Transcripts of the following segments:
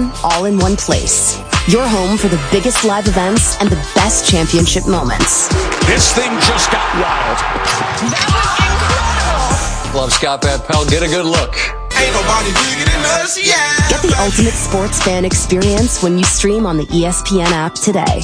everything all in one place. Your home for the biggest live events and the best championship moments. This thing just got wild. That was incredible. Love Scott Van Pelt. Get a good look. Ain't nobody bigger than us, yeah. Get the ultimate sports fan experience when you stream on the ESPN app today.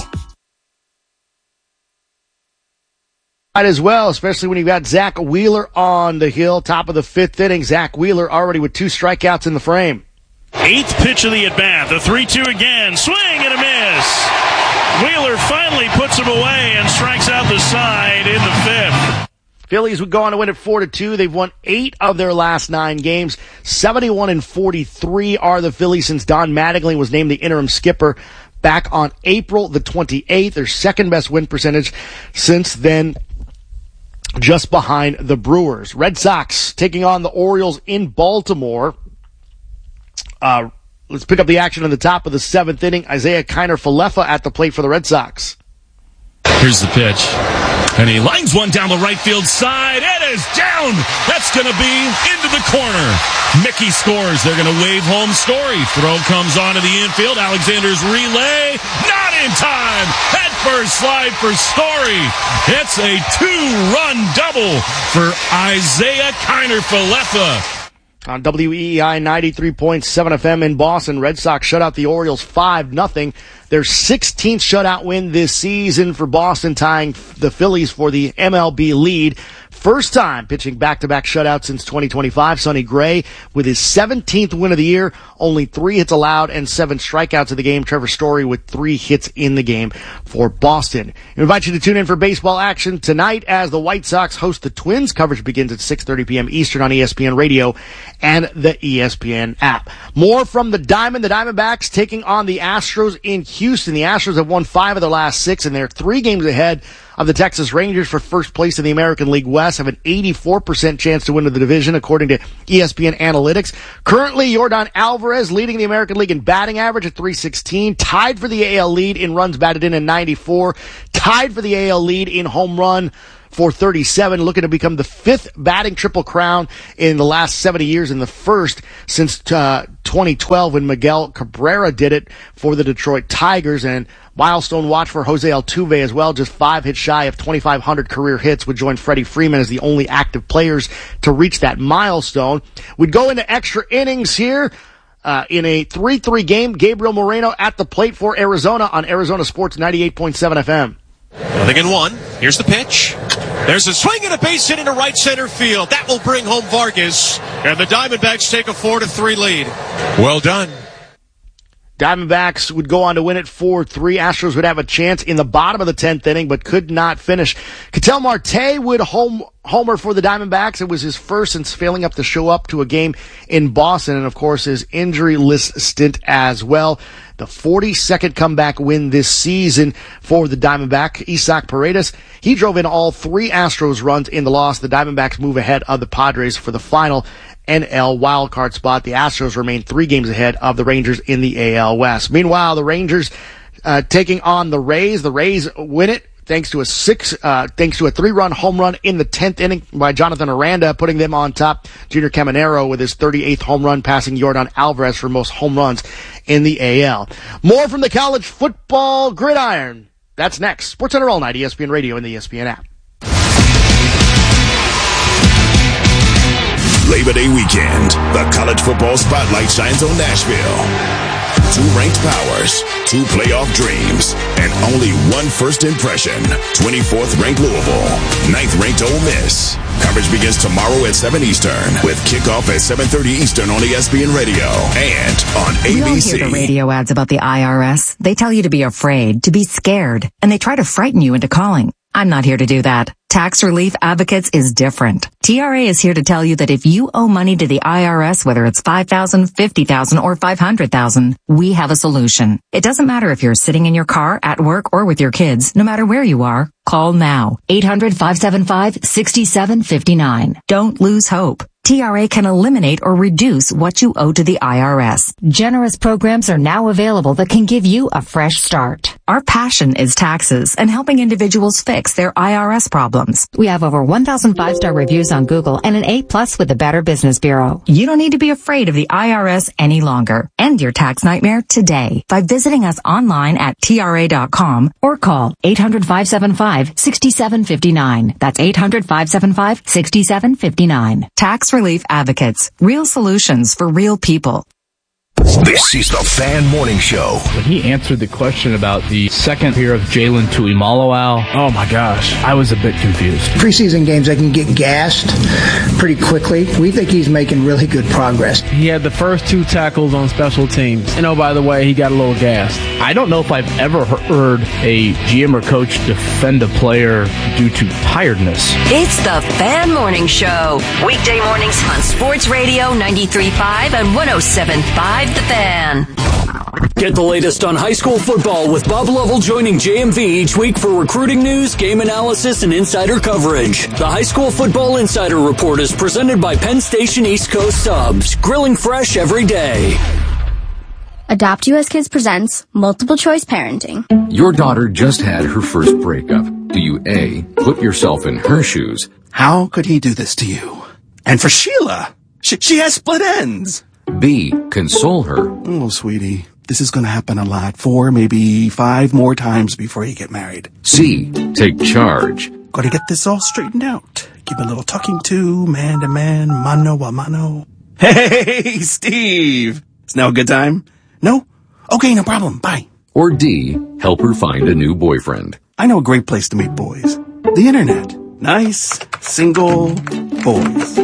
As well, especially when you've got Zach Wheeler on the hill, top of the fifth inning. Zach Wheeler already with 2 strikeouts in the frame. 8th pitch of the at-bat. The 3-2 again. Swing and a miss. Wheeler finally puts him away and strikes out the side in the 5th. Phillies would go on to win it 4-2. They've won 8 of their last 9 games. 71-43 are the Phillies since Don Mattingly was named the interim skipper back on April the 28th. Their second best win percentage since then, just behind the Brewers. Red Sox taking on the Orioles in Baltimore. Let's pick up the action in the top of the 7th inning. Isaiah Kiner-Falefa at the plate for the Red Sox. Here's the pitch. And he lines one down the right field side. It is down. That's going to be into the corner. Mickey scores. They're going to wave home Story. Throw comes onto the infield. Alexander's relay. Not in time. Head first slide for Story. It's a 2-run double for Isaiah Kiner-Falefa. On WEEI 93.7 FM in Boston, Red Sox shut out the Orioles 5-0. Their 16th shutout win this season for Boston, tying the Phillies for the MLB lead. First time pitching back-to-back shutouts since 2025. Sonny Gray with his 17th win of the year, only 3 hits allowed and 7 strikeouts of the game. Trevor Story with 3 hits in the game for Boston. We invite you to tune in for baseball action tonight as the White Sox host the Twins. Coverage begins at 6:30 p.m. Eastern on ESPN Radio and the ESPN app. More from the Diamondbacks taking on the Astros in Houston. The Astros have won 5 of their last 6, and they're 3 games ahead of the Texas Rangers for first place in the American League West, have an 84% chance to win the division, according to ESPN Analytics. Currently, Yordan Alvarez leading the American League in batting average at .316, tied for the AL lead in runs batted in at 94, tied for the AL lead in home run for 37, looking to become the 5th batting triple crown in the last 70 years and the first since 2012 when Miguel Cabrera did it for the Detroit Tigers. And milestone watch for Jose Altuve as well, just 5 hits shy of 2,500 career hits, would join Freddie Freeman as the only active players to reach that milestone. We'd go into extra innings here. In a 3-3 game, Gabriel Moreno at the plate for Arizona on Arizona Sports 98.7 FM. Nothing in 1. Here's the pitch. There's a swing and a base hit into right center field. That will bring home Vargas. And the Diamondbacks take a 4-3 lead. Well done. Diamondbacks would go on to win it 4-3. Astros would have a chance in the bottom of the 10th inning, but could not finish. Ketel Marte would homer for the Diamondbacks. It was his first since failing up to show up to a game in Boston, and of course his injury-less stint as well. The 42nd comeback win this season for the Diamondback. Isaac Paredes, he drove in all 3 Astros runs in the loss. The Diamondbacks move ahead of the Padres for the final NL wildcard spot. The Astros remain 3 games ahead of the Rangers in the AL West. Meanwhile, the Rangers taking on the Rays. The Rays win it thanks to a 3-run home run in the 10th inning by Jonathan Aranda, putting them on top. Junior Caminero with his 38th home run, passing Yordan Alvarez for most home runs in the AL. More from the college football gridiron. That's next. SportsCenter all night, ESPN Radio and the ESPN app. Labor Day weekend, the college football spotlight shines on Nashville. 2 ranked powers, 2 playoff dreams, and only 1 first impression. 24th ranked Louisville, 9th ranked Ole Miss. Coverage begins tomorrow at 7 Eastern with kickoff at 7:30 Eastern on ESPN Radio and on ABC. We all hear the radio ads about the IRS. They tell you to be afraid, to be scared, and they try to frighten you into calling. I'm not here to do that. Tax Relief Advocates is different. TRA is here to tell you that if you owe money to the IRS, whether it's $5,000, $50,000, or $500,000, we have a solution. It doesn't matter if you're sitting in your car, at work, or with your kids. No matter where you are, call now. 800-575-6759. Don't lose hope. TRA can eliminate or reduce what you owe to the IRS. Generous programs are now available that can give you a fresh start. Our passion is taxes and helping individuals fix their IRS problems. We have over 1,000 5-star reviews on Google and an A+ with the Better Business Bureau. You don't need to be afraid of the IRS any longer. End your tax nightmare today by visiting us online at TRA.com or call 800-575-6759. That's 800-575-6759. Tax Relief Advocates. Real solutions for real people. This is the Fan Morning Show. When he answered the question about the second year of Jalen Tuimoloau, oh my gosh, I was a bit confused. Preseason games, they can get gassed pretty quickly. We think he's making really good progress. He had the first 2 tackles on special teams. And oh, by the way, he got a little gassed. I don't know if I've ever heard a GM or coach defend a player due to tiredness. It's the Fan Morning Show. Weekday mornings on Sports Radio 93.5 and 107.5 The Fan. Get the latest on high school football with Bob Lovell joining JMV each week for recruiting news, game analysis, and insider coverage. The High School Football Insider Report is presented by Penn Station East Coast Subs, grilling fresh every day. Adopt US Kids presents Multiple Choice Parenting. Your daughter just had her first breakup. Do you A, put yourself in her shoes? How could he do this to you? And for Sheila, she has split ends. B, console her. Oh, sweetie, this is going to happen a lot. 4, maybe 5 more times before you get married. C, take charge. Got to get this all straightened out. Give a little talking to, man to man, mano a mano. Hey, Steve! It's now a good time? No? Okay, no problem. Bye. Or D, help her find a new boyfriend. I know a great place to meet boys. The internet. Nice, single boys.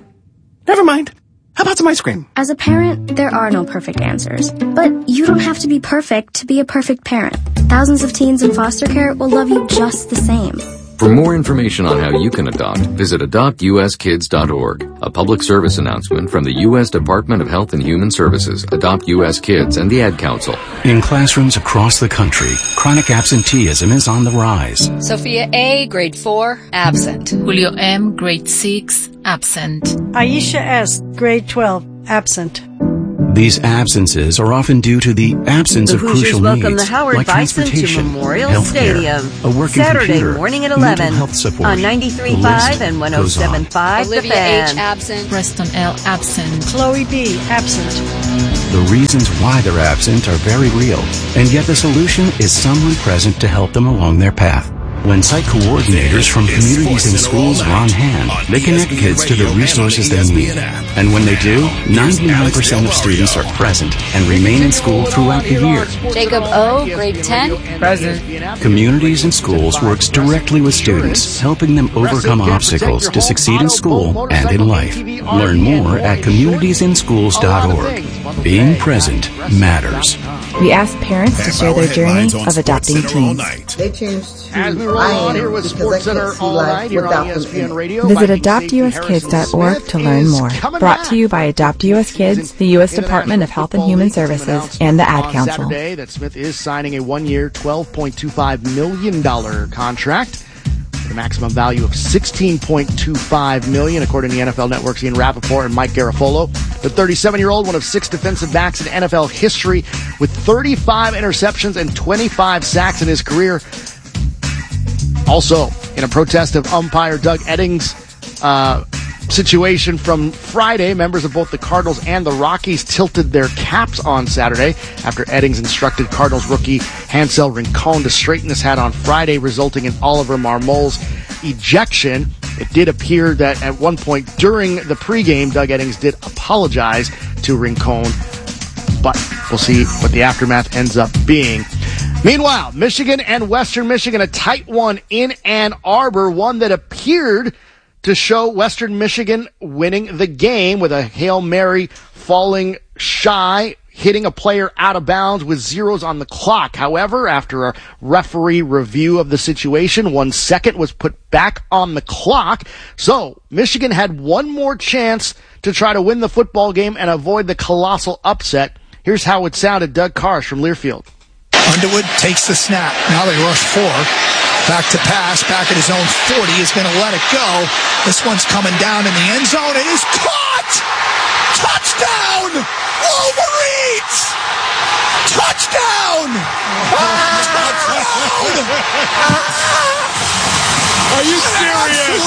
Never mind. How about some ice cream? As a parent, there are no perfect answers. But you don't have to be perfect to be a perfect parent. Thousands of teens in foster care will love you just the same. For more information on how you can adopt, visit adoptuskids.org. A public service announcement from the U.S. Department of Health and Human Services, Adopt U.S. Kids, and the Ad Council. In classrooms across the country, chronic absenteeism is on the rise. Sophia A., grade 4, absent. Julio M., grade 6, absent. Aisha S., grade 12, absent. These absences are often due to the absence of crucial needs, welcome the Howard like Bison transportation, to Memorial healthcare, Stadium. a working Saturday computer, morning at mental 11 health support, on 93.5 and 107.5 The Olivia Fan. H. absent. Preston L. absent. Chloe B. absent. The reasons why they're absent are very real, and yet the solution is someone present to help them along their path. When site coordinators from communities and schools are on hand, they connect kids to the resources they need. And when they do, 99% of students are present and remain in school throughout the year. Jacob O., grade 10, present. Communities and Schools works directly with students, helping them overcome obstacles to succeed in school and in life. Learn more at communitiesinschools.org. Being present matters. We ask parents to share their journey of adopting teens. They changed to As we roll on here with SportsCenter all night here on ESPN Radio. Visit adoptuskids.org to learn more. Brought to you by Adopt US Kids, the U.S. Department of Health and Human Services, and the Ad Council. Saturday that Smith is signing a 1-year, $12.25 million contract with a maximum value of $16.25 million, according to the NFL Network's Ian Rappaport and Mike Garafolo. The 37-year-old, one of 6 defensive backs in NFL history, with 35 interceptions and 25 sacks in his career. Also, in a protest of umpire Doug Eddings' situation from Friday, members of both the Cardinals and the Rockies tilted their caps on Saturday after Eddings instructed Cardinals rookie Hansel Rincon to straighten his hat on Friday, resulting in Oliver Marmol's ejection. It did appear that at one point during the pregame, Doug Eddings did apologize to Rincon, but we'll see what the aftermath ends up being. Meanwhile, Michigan and Western Michigan, a tight one in Ann Arbor, one that appeared to show Western Michigan winning the game with a Hail Mary falling shy, hitting a player out of bounds with zeros on the clock. However, after a referee review of the situation, 1 second was put back on the clock. So Michigan had one more chance to try to win the football game and avoid the colossal upset. Here's how it sounded. Doug Karsch from Learfield. Underwood takes the snap. Now they rush 4. Back to pass. Back at his own 40. He's going to let it go. This one's coming down in the end zone. It is caught! Touchdown! Wolverines! Touchdown! Are you serious?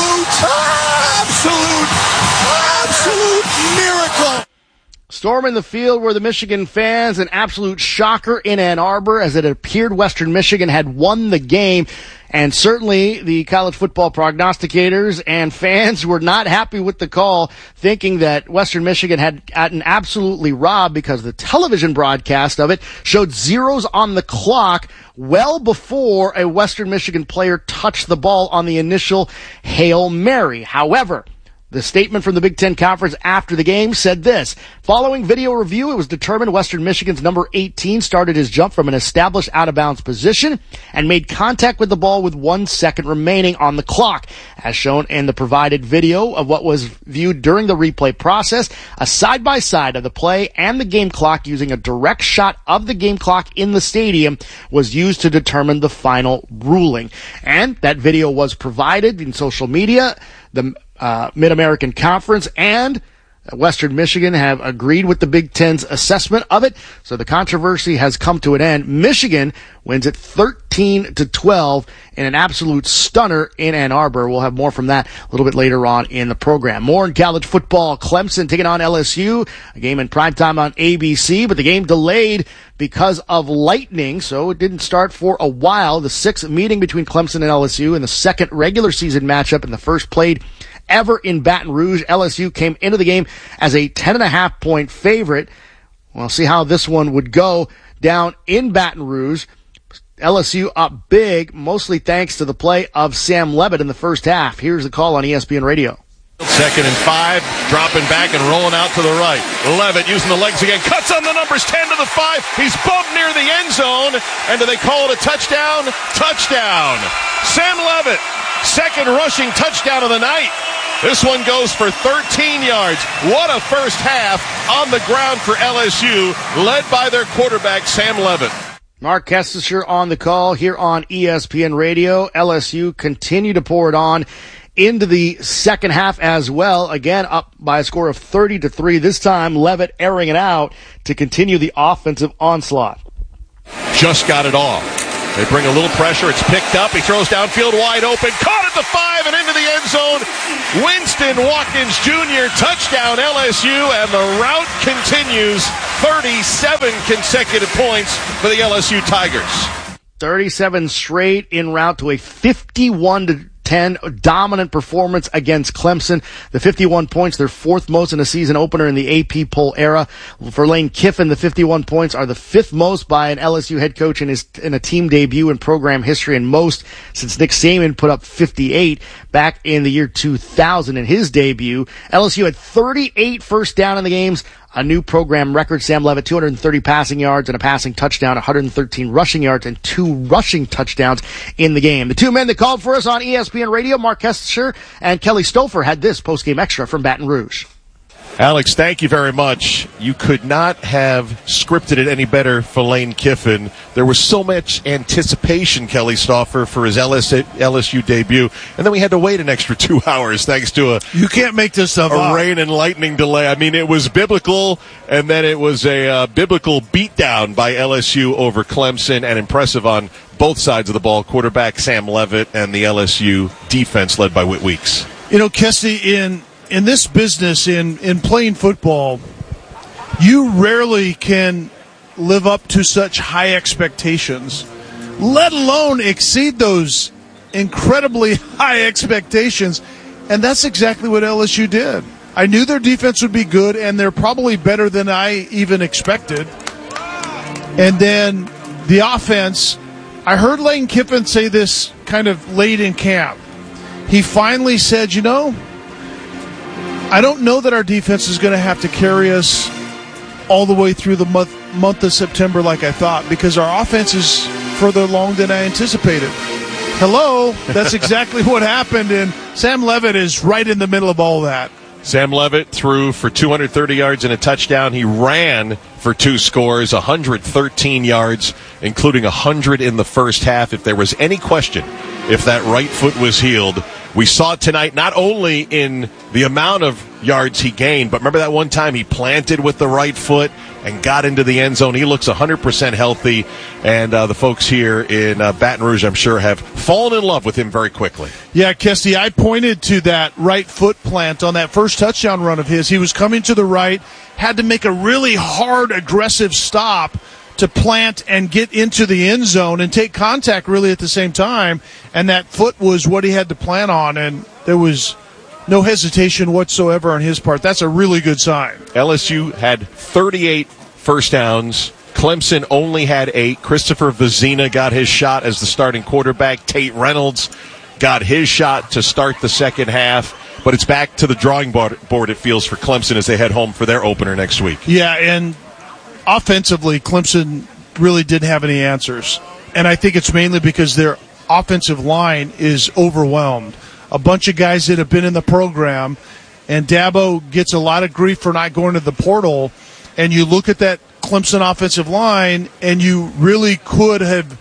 Absolute miracle. Storm in the field were the Michigan fans, an absolute shocker in Ann Arbor as it appeared Western Michigan had won the game. And certainly the college football prognosticators and fans were not happy with the call, thinking that Western Michigan had gotten absolutely robbed because the television broadcast of it showed zeros on the clock well before a Western Michigan player touched the ball on the initial Hail Mary. However, the statement from the Big Ten Conference after the game said this: following video review, it was determined Western Michigan's number 18 started his jump from an established out-of-bounds position and made contact with the ball with 1 second remaining on the clock. As shown in the provided video of what was viewed during the replay process, a side-by-side of the play and the game clock using a direct shot of the game clock in the stadium was used to determine the final ruling. And that video was provided in social media. The Mid-American Conference and Western Michigan have agreed with the Big Ten's assessment of it, so the controversy has come to an end. Michigan wins it 13-12 in an absolute stunner in Ann Arbor. We'll have more from that a little bit later on in the program. More in college football. Clemson taking on LSU, a game in primetime on ABC, but the game delayed because of lightning, so it didn't start for a while. The sixth meeting between Clemson and LSU in the second regular season matchup and the first played ever in Baton Rouge. LSU came into the game as a 10.5 point favorite. We'll see how this one would go down in Baton Rouge. LSU up big, mostly thanks to the play of Sam Levitt in the first half. Here's the call on ESPN Radio. 2nd and 5, dropping back and rolling out to the right. Levitt using the legs again, cuts on the numbers, 10 to the 5. He's bumped near the end zone, and do they call it a touchdown? Touchdown! Sam Levitt, second rushing touchdown of the night. This one goes for 13 yards. What a first half on the ground for LSU, led by their quarterback, Sam Levitt. Mark Kestecher on the call here on ESPN Radio. LSU continue to pour it on into the second half as well. Again, up by a score of 30-3. This time, Levitt airing it out to continue the offensive onslaught. Just got it off. They bring a little pressure. It's picked up. He throws downfield wide open. Caught at the 5 and into the end zone. Winston Watkins Jr. touchdown LSU, and the route continues. 37 consecutive points for the LSU Tigers. 37 straight en route to a 51-10 dominant performance against Clemson. The 51 points, their fourth most in a season opener in the AP poll era. For Lane Kiffin, the 51 points are the fifth most by an LSU head coach in a team debut in program history, and most since Nick Saban put up 58 back in the year 2000 in his debut. LSU had 38 first down in the games, a new program record. Sam Levitt, 230 passing yards and a passing touchdown, 113 rushing yards and 2 rushing touchdowns in the game. The two men that called for us on ESPN Radio, Mark Kestecher and Kelly Stouffer, had this postgame extra from Baton Rouge. Alex, thank you very much. You could not have scripted it any better for Lane Kiffin. There was so much anticipation, Kelly Stouffer, for his LSU debut, and then we had to wait an extra 2 hours thanks to you can't make this stuff up. Rain and lightning delay. I mean, it was biblical, and then it was a biblical beatdown by LSU over Clemson, and impressive on both sides of the ball. Quarterback Sam Levitt and the LSU defense led by Whit Weeks. You know, Kessie, in this business, in playing football, you rarely can live up to such high expectations, let alone exceed those incredibly high expectations. And that's exactly what LSU did. I knew their defense would be good, and they're probably better than I even expected. And then the offense, I heard Lane Kiffin say this kind of late in camp. He finally said, you know, I don't know that our defense is going to have to carry us all the way through the month of September like I thought, because our offense is further along than I anticipated. Hello, that's exactly what happened, and Sam Levitt is right in the middle of all that. Sam Levitt threw for 230 yards and a touchdown. He ran for 2 scores, 113 yards, including 100 in the first half. If there was any question if that right foot was healed, we saw it tonight not only in the amount of yards he gained, but remember that one time he planted with the right foot and got into the end zone. He looks 100% healthy, and the folks here in Baton Rouge, I'm sure, have fallen in love with him very quickly. Yeah, Kesty, I pointed to that right foot plant on that first touchdown run of his. He was coming to the right, had to make a really hard, aggressive stop to plant and get into the end zone and take contact really at the same time, and that foot was what he had to plant on, and there was no hesitation whatsoever on his part. That's a really good sign. LSU had 38 first downs. Clemson only had 8. Christopher Vizina got his shot as the starting quarterback. Tate Reynolds got his shot to start the second half. But it's back to the drawing board, it feels, for Clemson as they head home for their opener next week. Yeah, and offensively, Clemson really didn't have any answers. And I think it's mainly because their offensive line is overwhelmed. A bunch of guys that have been in the program, and Dabo gets a lot of grief for not going to the portal. And you look at that Clemson offensive line, and you really could have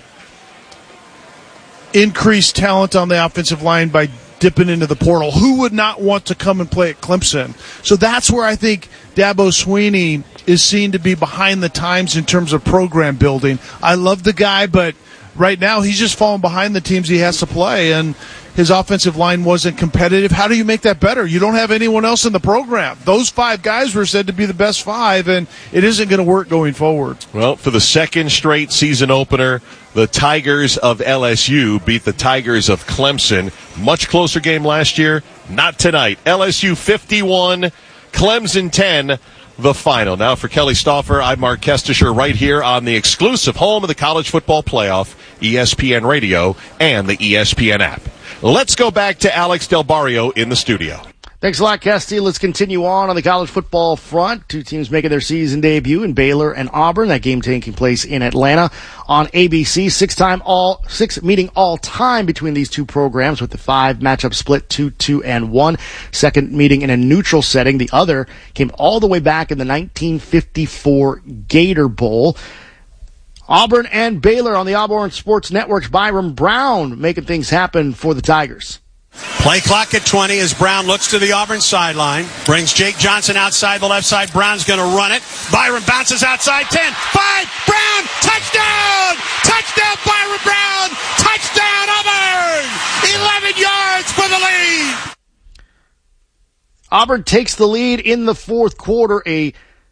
increased talent on the offensive line by dipping into the portal. Who would not want to come and play at Clemson? So that's where I think Dabo Swinney is seen to be behind the times in terms of program building. I love the guy, but right now he's just falling behind the teams he has to play, and his offensive line wasn't competitive. How do you make that better? You don't have anyone else in the program. Those 5 guys were said to be the best 5, and it isn't going to work going forward. Well, for the second straight season opener, the Tigers of LSU beat the Tigers of Clemson. Much closer game last year, not tonight. LSU 51, Clemson 10. The final. Now for Kelly Stauffer, I'm Mark Kestisher right here on the exclusive home of the College Football Playoff, ESPN Radio, and the ESPN app. Let's go back to Alex Del Barrio in the studio. Thanks a lot, Kesty. Let's continue on the college football front. 2 teams making their season debut in Baylor and Auburn. That game taking place in Atlanta on ABC. 6 meeting all time between these 2 programs, with the 5 matchup split 2-2-1. Second meeting in a neutral setting. The other came all the way back in the 1954 Gator Bowl. Auburn and Baylor on the Auburn Sports Network's Byron Brown making things happen for the Tigers. Play clock at 20 as Brown looks to the Auburn sideline. Brings Jake Johnson outside the left side. Brown's going to run it. Byron bounces outside. 10, 5, Brown, touchdown! Touchdown, Byron Brown! Touchdown, Auburn! 11 yards for the lead! Auburn takes the lead in the fourth quarter, a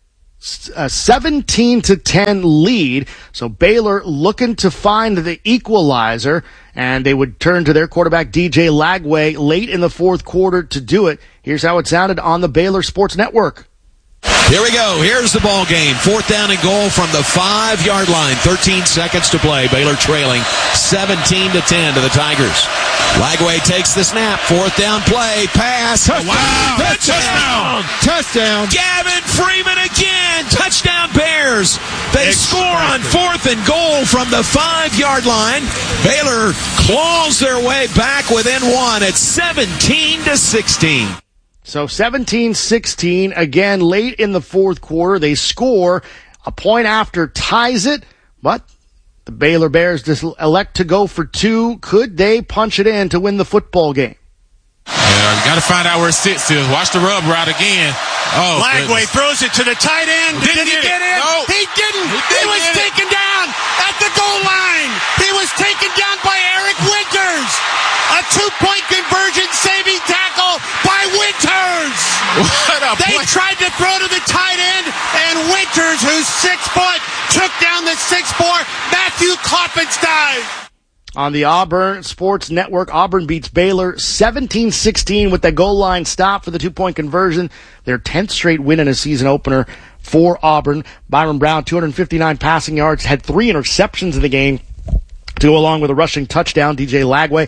17-10 lead. So Baylor looking to find the equalizer, and they would turn to their quarterback DJ Lagway late in the fourth quarter to do it. Here's how it sounded on the Baylor Sports Network. Here we go. Here's the ball game. 4th down and goal from the 5-yard line. 13 seconds to play. Baylor trailing 17-10 to the Tigers. Lagway takes the snap. 4th down play. Pass. Wow. Touchdown. Touchdown. Gavin Freeman again. Touchdown Bears. They score on 4th and goal from the 5-yard line. Baylor claws their way back within 1 at 17-16. So 17-16, again, late in the fourth quarter. They score. A point after ties it, but the Baylor Bears just elect to go for 2. Could they punch it in to win the football game? Yeah, you got to find out where it sits. Watch the rub route again. Oh, Lagway throws it to the tight end. Did he get in? No. He didn't. He was taken down at the goal line. He was taken down by Eric Winters. A 2-point conversion saving tackle by Winters. They tried to throw to the tight end, and Winters, who's 6 foot, took down the 6'4" Matthew Kloppenstein. On the Auburn Sports Network, Auburn beats Baylor 17-16 with that goal line stop for the 2-point conversion. Their 10th straight win in a season opener for Auburn. Byron Brown, 259 passing yards, had 3 interceptions in the game to go along with a rushing touchdown. DJ Lagway,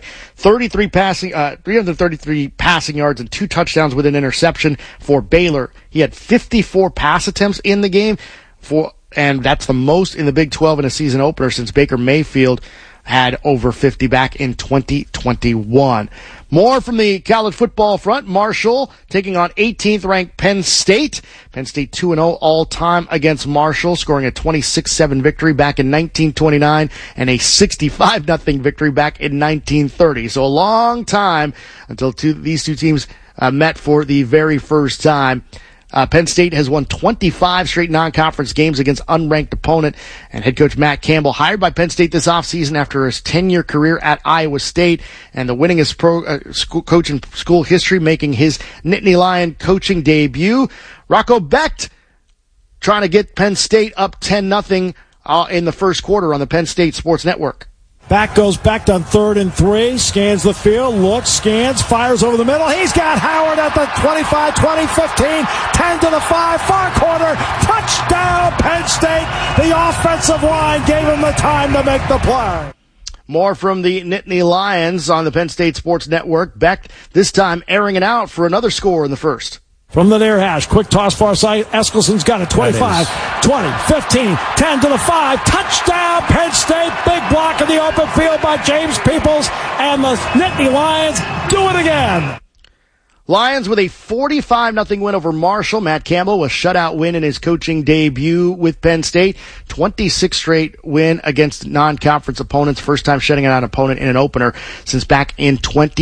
333 passing yards and 2 touchdowns with an interception for Baylor. He had 54 pass attempts in the game, and that's the most in the Big 12 in a season opener since Baker Mayfield had over 50 back in 2021. More from the college football front. Marshall taking on 18th ranked Penn State. Penn State 2-0 all time against Marshall, scoring a 26-7 victory back in 1929 and a 65-0 victory back in 1930. So a long time until these two teams met for the very first time. Penn State has won 25 straight non-conference games against unranked opponent, and head coach Matt Campbell, hired by Penn State this offseason after his 10-year career at Iowa State and the winningest coach in school history, making his Nittany Lion coaching debut. Rocco Becht trying to get Penn State up 10-0 in the first quarter on the Penn State Sports Network. Back goes Becht on 3rd and 3, scans the field, looks, scans, fires over the middle. He's got Howard at the 25, 20, 15, 10 to the 5, far corner, touchdown Penn State. The offensive line gave him the time to make the play. More from the Nittany Lions on the Penn State Sports Network. Becht this time airing it out for another score in the first. From the near hash, quick toss far side. Eskilson's got it. 25, 20, 15, 10 to the 5. Touchdown, Penn State. Big block in the open field by James Peoples. And the Nittany Lions do it again. Lions with a 45-0 win over Marshall. Matt Campbell with a shutout win in his coaching debut with Penn State. 26 straight win against non-conference opponents. First time shutting out an opponent in an opener since back in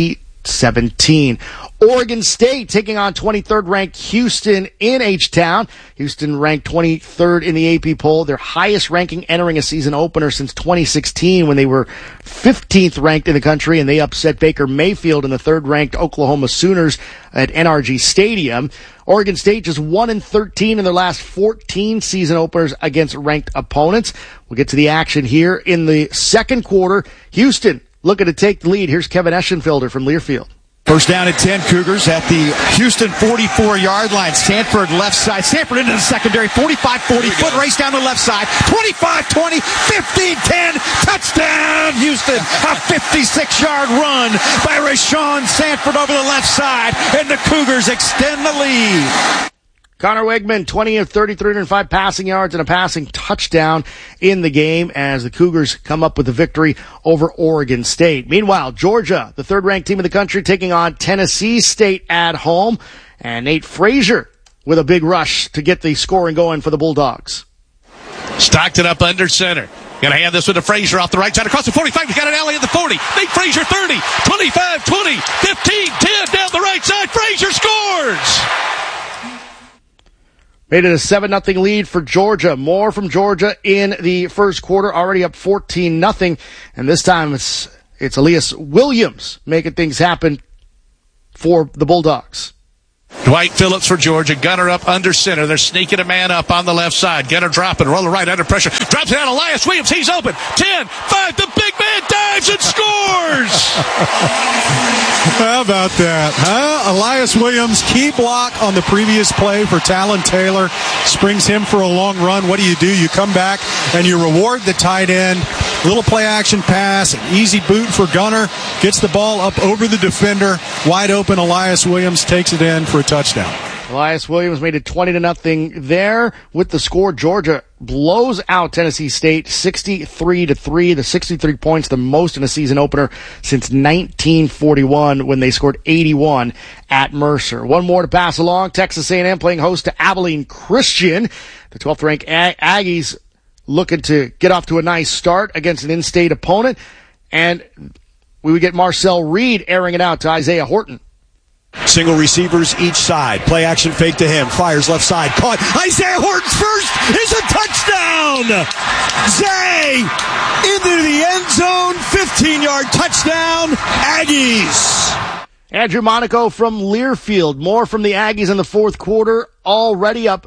2017. Oregon State taking on 23rd ranked Houston in H-Town. Houston ranked 23rd in the AP poll, their highest ranking entering a season opener since 2016 when they were 15th ranked in the country, and they upset Baker Mayfield and the 3rd ranked Oklahoma Sooners at NRG Stadium. Oregon State just 1-13 in their last 14 season openers against ranked opponents. We'll get to the action here in the second quarter. Houston looking to take the lead. Here's Kevin Eschenfelder from Learfield. First down and 10, Cougars at the Houston 44-yard line. Stanford left side. Stanford into the secondary. 45-40. Foot race down the left side. 25-20. 15-10. Touchdown, Houston. A 56-yard run by Rashawn Stanford over the left side. And the Cougars extend the lead. Connor Wegman, 20 of 30, 305 passing yards and a passing touchdown in the game as the Cougars come up with a victory over Oregon State. Meanwhile, Georgia, the 3rd-ranked team in the country, taking on Tennessee State at home. And Nate Frazier with a big rush to get the scoring going for the Bulldogs. Stocked it up under center. Gonna hand this one to Frazier off the right side across the 45. He's got an alley at the 40. Nate Frazier 30, 25, 20, 15, 10 down the right side. Frazier scores! Made it a 7-0 lead for Georgia. More from Georgia in the first quarter, already up 14-0. And this time it's Elias Williams making things happen for the Bulldogs. Dwight Phillips for Georgia. Gunner up under center. They're sneaking a man up on the left side. Gunner dropping. Rolling right under pressure. Drops it out. Elias Williams. He's open. 10, 5. The big man dives and scores. How about that, huh? Elias Williams, key block on the previous play for Talon Taylor. Springs him for a long run. What do? You come back and you reward the tight end. Little play action pass. An easy boot for Gunner. Gets the ball up over the defender. Wide open. Elias Williams takes it in for a touchdown. Elias Williams made it 20-0 there with the score. Georgia blows out Tennessee State 63-3. The 63 points, the most in a season opener since 1941 when they scored 81 at Mercer. One more to pass along. Texas A&M playing host to Abilene Christian. The 12th ranked Aggies looking to get off to a nice start against an in-state opponent. And we would get Marcel Reed airing it out to Isaiah Horton. Single receivers each side. Play action fake to him. Fires left side. Caught. Isaiah Horton's first is a touchdown. Zay into the end zone. 15-yard touchdown. Aggies. Andrew Monaco from Learfield. More from the Aggies in the fourth quarter. Already up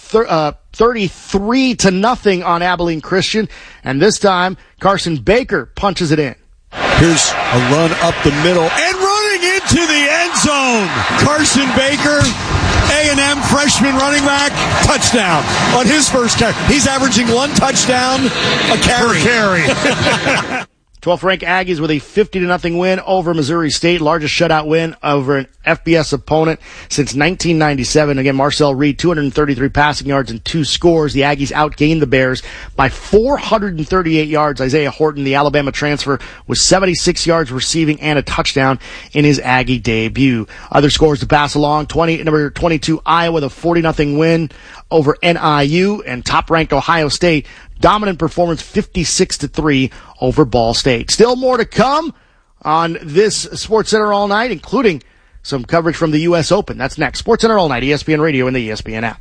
33-0 on Abilene Christian. And this time, Carson Baker punches it in. Here's a run up the middle and running into the end zone. Carson Baker, A&M freshman running back, touchdown on his first carry. He's averaging 1 touchdown a carry. 12 12th ranked Aggies with a 50-0 win over Missouri State, largest shutout win over an FBS opponent since 1997. Again, Marcel Reed, 233 passing yards and 2 scores. The Aggies outgained the Bears by 438 yards. Isaiah Horton, the Alabama transfer, was 76 yards receiving and a touchdown in his Aggie debut. Other scores to pass along: number 22 Iowa with a 40-0 win over NIU, and top-ranked Ohio State, dominant performance 56-3 over Ball State. Still more to come on this SportsCenter All Night, including some coverage from the U.S. Open. That's next. SportsCenter All Night, ESPN Radio and the ESPN app.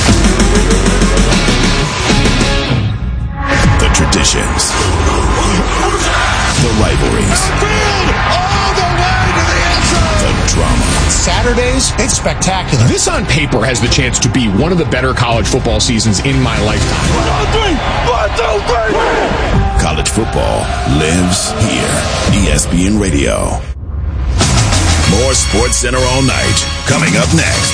The traditions, the rivalries, all the way to the end zone. The drama. Saturdays, it's spectacular. This on paper has the chance to be one of the better college football seasons in my lifetime. 1, 2, 3. College football lives here. ESPN Radio. More SportsCenter All Night coming up next.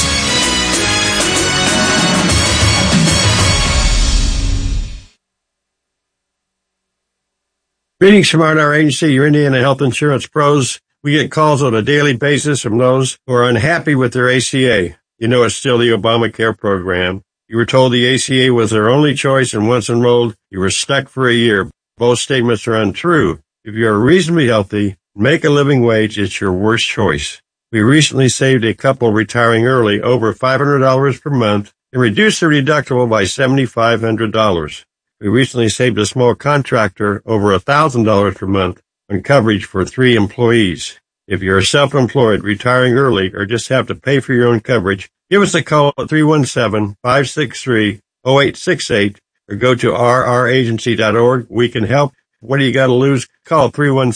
Greetings from our agency, your Indiana Health Insurance Pros. We get calls on a daily basis from those who are unhappy with their ACA. You know it's still the Obamacare program. You were told the ACA was their only choice, and once enrolled, you were stuck for a year. Both statements are untrue. If you are reasonably healthy, make a living wage, it's your worst choice. We recently saved a couple retiring early over $500 per month and reduced their deductible by $7,500. We recently saved a small contractor over $1,000 per month on coverage for 3 employees. If you're self-employed, retiring early, or just have to pay for your own coverage, give us a call at 317-563-0868 or go to rragency.org. We can help. What do you got to lose? Call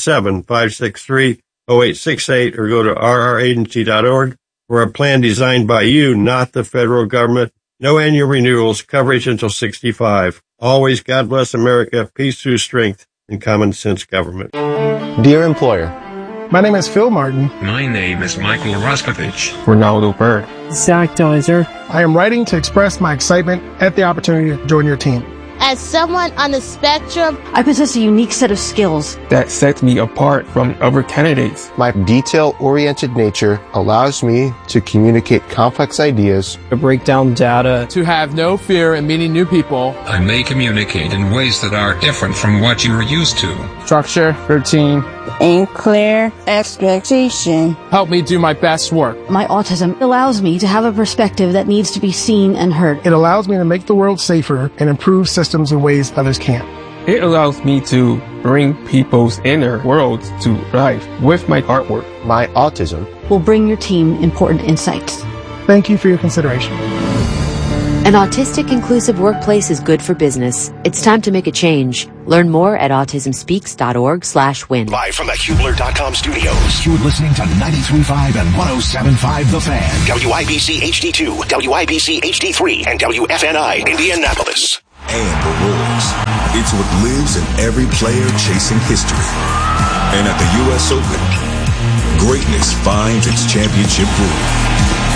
317-563-0868 or go to rragency.org for a plan designed by you, not the federal government. No annual renewals, coverage until 65. Always God bless America, peace through strength, and common sense government. Dear employer, my name is Phil Martin. My name is Michael Roskovich. Ronaldo Bird. Zach Deiser. I am writing to express my excitement at the opportunity to join your team. As someone on the spectrum, I possess a unique set of skills that sets me apart from other candidates. My detail-oriented nature allows me to communicate complex ideas, to break down data, to have no fear in meeting new people. I may communicate in ways that are different from what you are used to. Structure, routine, and clear expectation help me do my best work. My autism allows me to have a perspective that needs to be seen and heard. It allows me to make the world safer and improve systems in ways others can't. It allows me to bring people's inner worlds to life with my artwork. My autism will bring your team important insights. Thank you for your consideration. An autistic inclusive workplace is good for business. It's time to make a change. Learn more at autismspeaks.org/win. Live from the Hubler.com studios, you're listening to 93.5 and 107.5 The Fan. WIBC HD2, WIBC HD3, and WFNI Indianapolis. And the rules. It's what lives in every player chasing history. And at the U.S. Open, greatness finds its championship groove.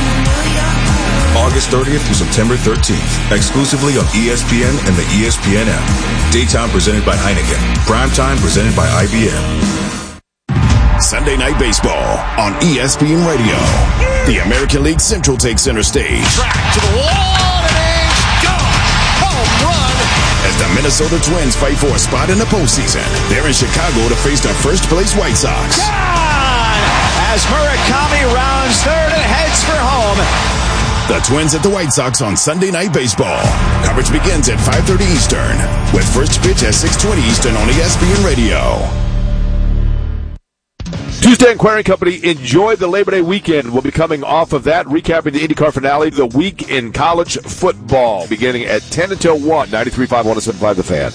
August 30th through September 13th, exclusively on ESPN and the ESPN app. Daytime presented by Heineken. Primetime presented by IBM. Sunday Night Baseball on ESPN Radio. The American League Central takes center stage. Track to the wall, and it's gone. Home run. As the Minnesota Twins fight for a spot in the postseason, they're in Chicago to face their first-place White Sox. Gone! As Murakami rounds third and heads for home. The Twins at the White Sox on Sunday Night Baseball. Coverage begins at 5:30 Eastern, with first pitch at 6:20 Eastern on ESPN Radio. Tuesday Inquiring Company, enjoy the Labor Day weekend. We'll be coming off of that, recapping the IndyCar finale, the week in college football, beginning at 10 until 1, 93.5, 107.5 The Fan.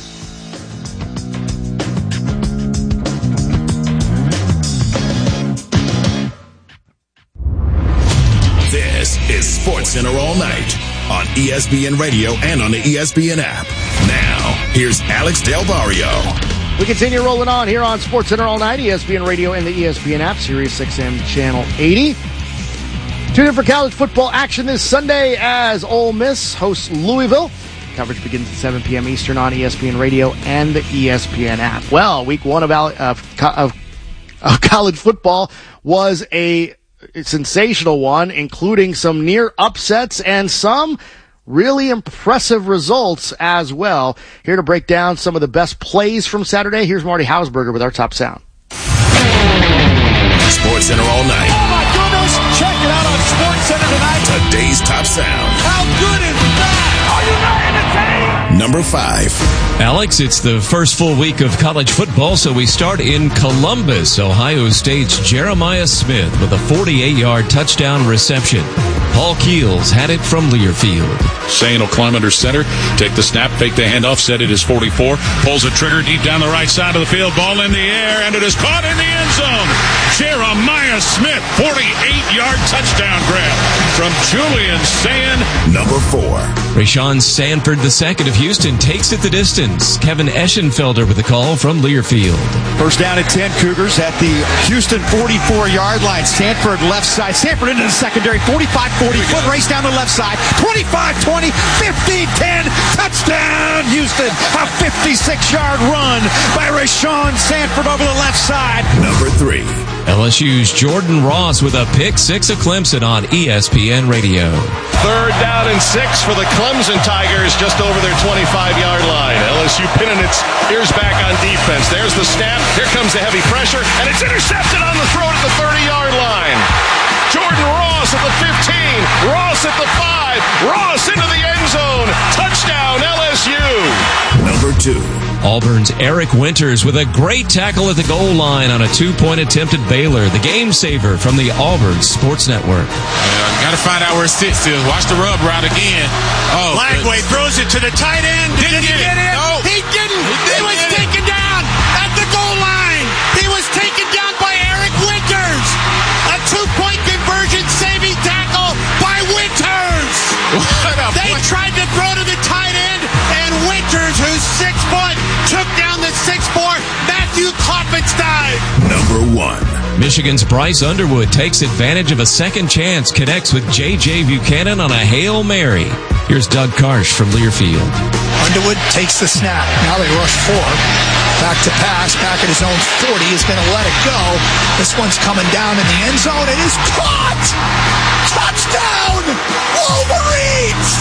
This is SportsCenter All Night on ESPN Radio and on the ESPN app. Now, here's Alex Del Barrio. We continue rolling on here on SportsCenter All Night, ESPN Radio and the ESPN app, Sirius XM Channel 80. Tune in for college football action this Sunday as Ole Miss hosts Louisville. Coverage begins at 7 p.m. Eastern on ESPN Radio and the ESPN app. Well, week one of college football was a sensational one, including some near upsets and some really impressive results as well. Here to break down some of the best plays from Saturday, here's Marty Hausberger with our top sound. Sports Center all night. Oh my goodness! Check it out on Sports Center tonight. Today's top sound. How good is that? Are you not entertained? Number 5. Alex, it's the first full week of college football, so we start in Columbus. Ohio State's Jeremiah Smith with a 48-yard touchdown reception. Paul Keels had it from Learfield. Sane will climb under center, take the snap, fake the handoff, set it as 44, pulls the trigger deep down the right side of the field, ball in the air, and it is caught in the end zone. Jeremiah Smith, 48-yard touchdown grab from Julian Sane. Number 4. Rashawn Sanford II of Houston takes it the distance. Kevin Eschenfelder with a call from Learfield. First down at 10, Cougars at the Houston 44-yard line. Sanford left side. Sanford into the secondary, 45-40, foot race down the left side. 25-20, 15-10, touchdown Houston. A 56-yard run by Rashawn Sanford over the left side. Number 3. LSU's Jordan Ross with a pick six of Clemson on ESPN Radio. Third down and 6 for the Clemson Tigers just over their 25-yard line. LSU pinning its ears back on defense. There's the snap. Here comes the heavy pressure, and it's intercepted on the throw at the 30-yard line. Jordan Ross at the 15. Ross at the 5. Ross into the end zone. Touchdown, LSU. Number 2. Auburn's Eric Winters with a great tackle at the goal line on a 2-point attempt at Baylor. The game saver from the Auburn Sports Network. Got to find out where it sits. Watch the rub route again. Oh, Lagway throws it to the tight end. Did he get it? No. He didn't. He was taken down at the goal line. He was taken down by Eric Winters. A 2-point conversion saving tackle by Winters. They tried to throw to the tight end, and Winters, who's 6 foot, took down the 6'4" Matthew Kloppenstein. Number 1. Michigan's Bryce Underwood takes advantage of a second chance, connects with J.J. Buchanan on a Hail Mary. Here's Doug Karsh from Learfield. Underwood takes the snap. Now they rush 4. Back to pass, back at his own 40. Is going to let it go. This one's coming down in the end zone. It is caught! Touchdown! Wolverines!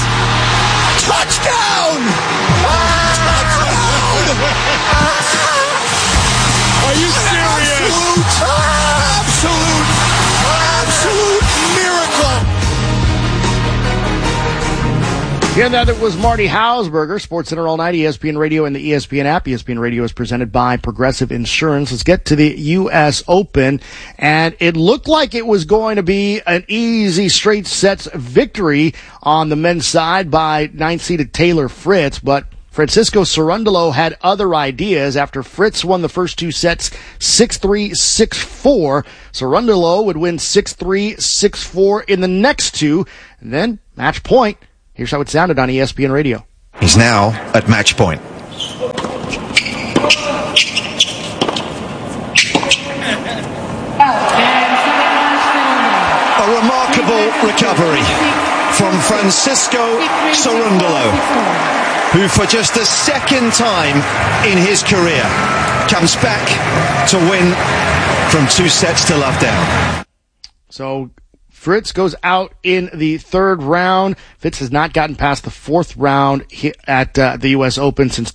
Touchdown! Touchdown! Are you serious? Absolute miracle! Again, that it was Marty Hausberger, Sports Center all night, ESPN Radio and the ESPN app. ESPN Radio is presented by Progressive Insurance. Let's get to the U.S. Open, and it looked like it was going to be an easy straight sets victory on the men's side by 9th-seeded Taylor Fritz, but Francisco Cerundolo had other ideas. After Fritz won the first 2 sets 6-3, 6-4, Cerundolo would win 6-3, 6-4 in the next 2, and then match point. Here's how it sounded on ESPN Radio. He's now at match point. A remarkable recovery from Francisco Cerundolo, who for just the second time in his career comes back to win from 2 sets to love down. So Fritz goes out in the 3rd round. Fritz has not gotten past the 4th round at the U.S. Open since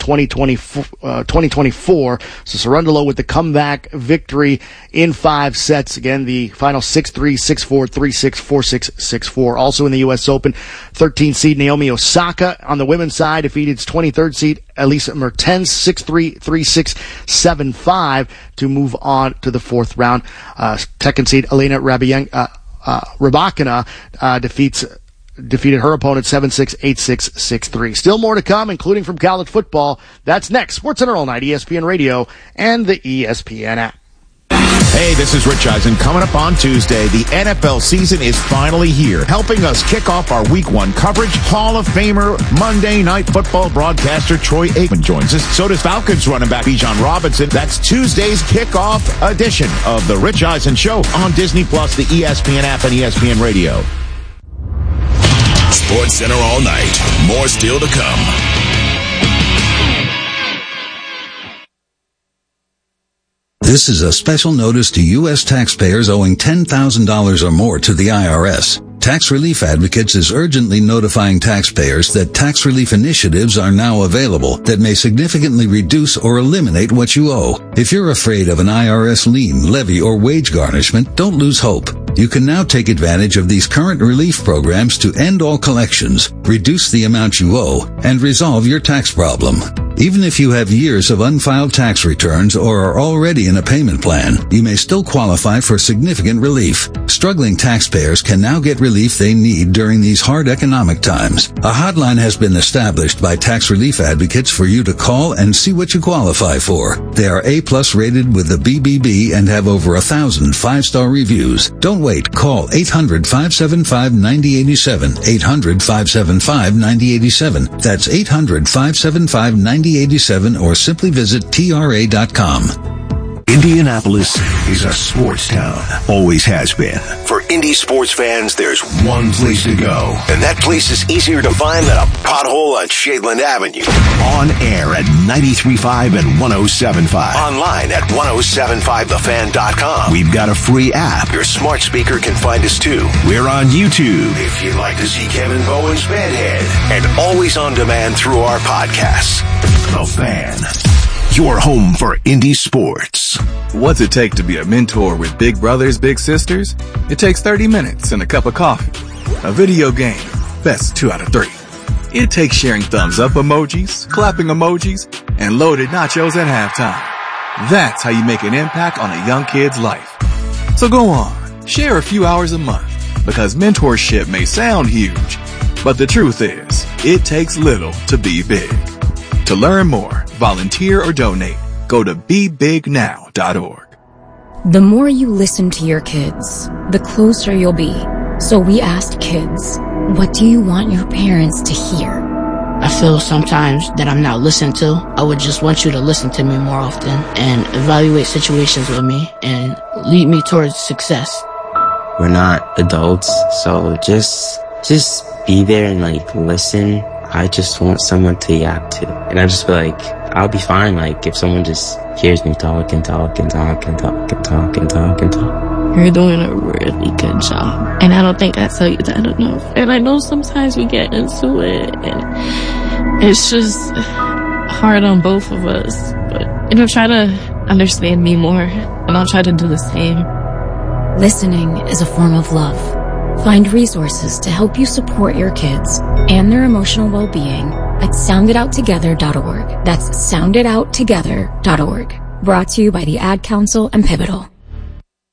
2024. So Cerundolo with the comeback victory in 5 sets. Again, the final 6-3, 6-4, 3-6, 4-6, 6-4. Also in the U.S. Open, 13th seed Naomi Osaka on the women's side defeated 23rd seed Elisa Mertens 6-3, 3-6, 7-5 to move on to the 4th round. 2nd seed Elena Rybakina defeated her opponent 7-6, 8-6, 6-3. Still more to come, including from college football. That's next. Sports Center all night, ESPN Radio and the ESPN app. Hey, this is Rich Eisen. Coming up on Tuesday, the NFL season is finally here. Helping us kick off our Week 1 coverage, Hall of Famer, Monday Night Football broadcaster Troy Aikman joins us. So does Falcons running back Bijan Robinson. That's Tuesday's kickoff edition of the Rich Eisen Show on Disney+, the ESPN app, and ESPN Radio. Sports Center all night. More still to come. This is a special notice to U.S. taxpayers owing $10,000 or more to the IRS. Tax Relief Advocates is urgently notifying taxpayers that tax relief initiatives are now available that may significantly reduce or eliminate what you owe. If you're afraid of an IRS lien, levy, or wage garnishment, don't lose hope. You can now take advantage of these current relief programs to end all collections, reduce the amount you owe, and resolve your tax problem. Even if you have years of unfiled tax returns or are already in a payment plan, you may still qualify for significant relief. Struggling taxpayers can now get relief they need during these hard economic times. A hotline has been established by Tax Relief Advocates for you to call and see what you qualify for. They are A+ rated with the BBB and have over 1,000 5-star reviews. Don't wait. Call 800-575-9087. 800-575-9087. That's 800-575-9087 or simply visit TRA.com. Indianapolis is a sports town. Always has been. For Indy sports fans, there's one place to go. And that place is easier to find than a pothole on Shadeland Avenue. On air at 93.5 and 107.5. Online at 1075thefan.com. We've got a free app. Your smart speaker can find us too. We're on YouTube if you'd like to see Kevin Bowen's Bedhead. And always on demand through our podcasts. The Fan. Your home for Indy sports. What's it take to be a mentor with big brothers, big sisters? It takes 30 minutes and a cup of coffee. A video game, best 2 out of 3. It takes sharing thumbs up emojis, clapping emojis, and loaded nachos at halftime. That's how you make an impact on a young kid's life. So go on, share a few hours a month, because mentorship may sound huge, but the truth is, it takes little to be big. To learn more, volunteer or donate, go to BeBigNow.org. The more you listen to your kids, the closer you'll be. So we asked kids, what do you want your parents to hear? I feel sometimes that I'm not listened to. I would just want you to listen to me more often and evaluate situations with me and lead me towards success. We're not adults, so just be there and listen. I just want someone to yap to. And I just feel like I'll be fine, if someone just hears me talk and talk and talk and talk and talk and talk and talk. You're doing a really good job. And I don't think I tell you that enough. And I know sometimes we get into it and it's just hard on both of us. But, try to understand me more and I'll try to do the same. Listening is a form of love. Find resources to help you support your kids and their emotional well-being at soundidouttogether.org. That's soundidouttogether.org. Brought to you by the Ad Council and Pivotal.